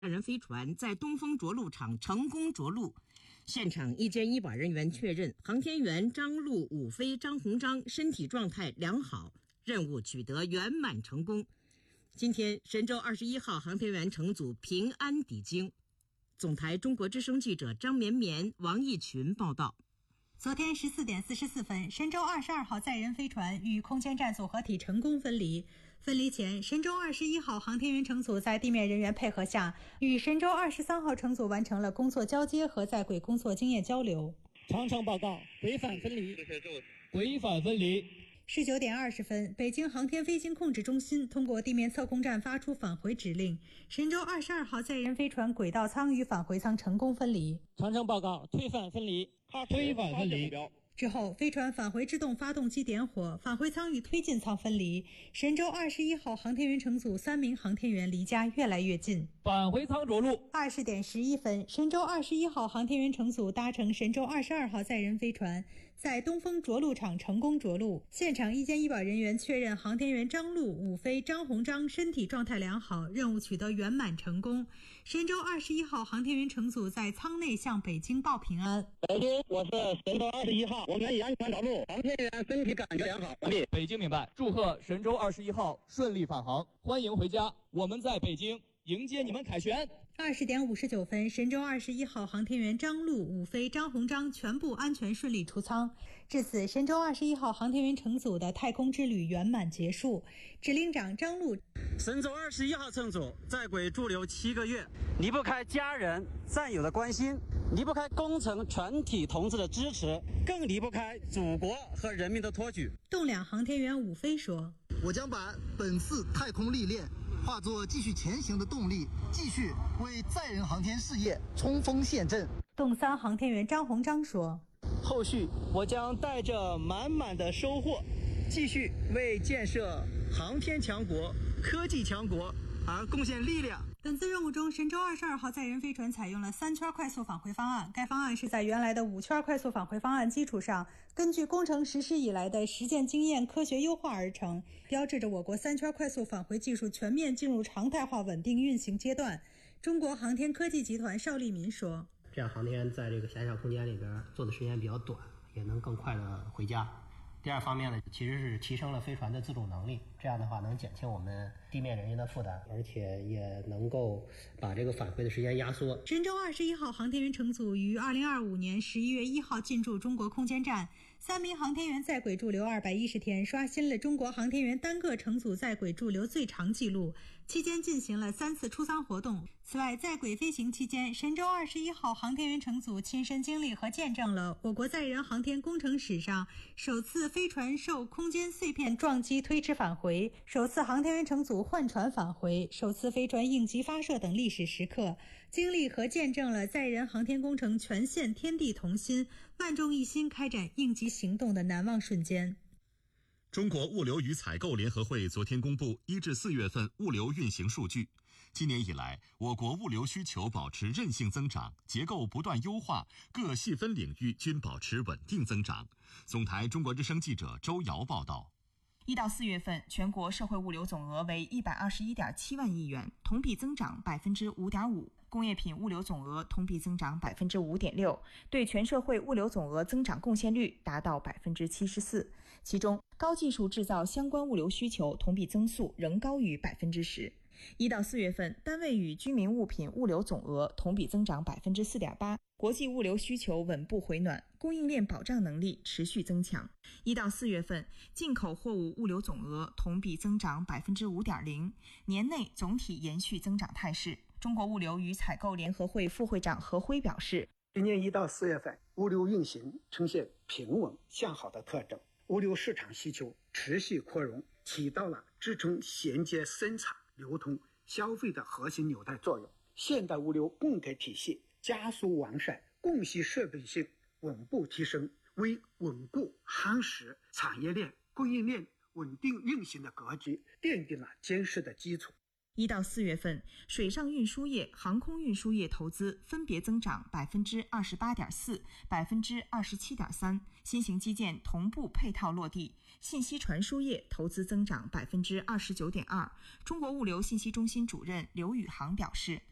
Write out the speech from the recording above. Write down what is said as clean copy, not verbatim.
载人飞船在东风着陆场成功着陆，现场一监医保人员确认，航天员张陆、武飞、张鸿章身体状态良好，任务取得圆满成功。今天，神舟21号航天员乘组平安抵京。总台中国之声记者张绵绵、王义群报道。 昨天14点44分，神舟22号载人飞船与空间站组合体成功分离。分离前，神舟21号航天员乘组在地面人员配合下，与神舟23号乘组完成了工作交接和在轨工作经验交流。 长城报告，轨返分离。轨返分离。 19点20分，北京航天飞行控制中心通过地面测控站发出返回指令，神舟22号载人飞船轨道舱与返回舱成功分离。 长城报告，推返分离。推返分离。 之后，飞船返回制动发动机点火，返回舱与推进舱分离。神舟21号航天员乘组3名航天员离家越来越近。 返回舱着陆。 20点11分，神舟21号航天员乘组搭乘神舟22号载人飞船在东风着陆场成功着陆。现场一监医保人员确认，航天员张陆、武飞、张鸿章身体状态良好，任务取得圆满成功。神舟21号航天员乘组在舱内向北京报平安。 北京，我是神舟21号，我们已安全着陆，航天员身体感觉良好。 北京明白，祝贺神舟21号顺利返航，欢迎回家。我们在北京迎接你们凯旋。 20点59分，神舟21号航天员张陆、武飞、张鸿章全部安全顺利出舱。至此，神舟21号航天员乘组的太空之旅圆满结束。指令长张陆： 神舟21号乘组在轨驻留7个月，离不开家人、战友的关心，离不开工程全体同志的支持，更离不开祖国和人民的托举。 栋梁航天员武飞说： 我将把本次太空历练化作继续前行的动力，继续为载人航天事业冲锋陷阵。 洞3航天员张鸿章说： 后续我将带着满满的收获，继续为建设航天强国、科技强国而贡献力量。 本次任务中，神舟22号载人飞船采用了3圈快速返回方案。该方案是在原来的5圈快速返回方案基础上，根据工程实施以来的实践经验科学优化而成，标志着我国3圈快速返回技术全面进入常态化稳定运行阶段。中国航天科技集团邵立民说： 这样航天员在这个狭小空间里边做的时间比较短，也能更快的回家。第二方面呢，其实是提升了飞船的自主能力，这样的话能减轻我们地面人员的负担，而且也能够把这个返回的时间压缩。 神舟21号航天员乘组于2025年11月1号进驻中国空间站，3名航天员在轨驻留210天，刷新了中国航天员单个乘组在轨驻留最长纪录。期间进行了3次出舱活动。此外，在轨飞行期间，神舟21号航天员乘组亲身经历和见证了我国载人航天工程史上首次飞船受空间碎片撞击推迟返回，首次航天员乘组换船返回，首次飞船应急发射等历史时刻，经历和见证了载人航天工程全线天地同心、万众一心开展应急行动的难忘瞬间。 中国物流与采购联合会昨天公布1至4月份物流运行数据。今年以来，我国物流需求保持韧性增长，结构不断优化，各细分领域均保持稳定增长。总台中国之声记者周瑶报道。 1到4月份，全国社会物流总额为121.7万亿元，同比增长5.5%。工业品物流总额同比增长5.6%，对全社会物流总额增长贡献率达到74%。其中，高技术制造相关物流需求同比增速仍高于10%。1到4月份，单位与居民物品物流总额同比增长4.8%，国际物流需求稳步回暖，供应链保障能力持续增强。1到4月份，进口货物物流总额同比增长5.0%，年内总体延续增长态势。中国物流与采购联合会副会长何辉表示， 今年1到4月份，物流运行呈现平稳向好的特征，物流市场需求持续扩容，起到了支撑衔接生产、流通、消费的核心纽带作用。现代物流供给体系加速完善，供需适配性稳步提升，为稳固夯实产业链、供应链稳定运行的格局奠定了坚实的基础。 1到4月份，水上运输业、航空运输业投资分别增长28.4%、27.3%，新型基建同步配套落地。信息传输业投资增长29.2%。中国物流信息中心主任刘宇航表示，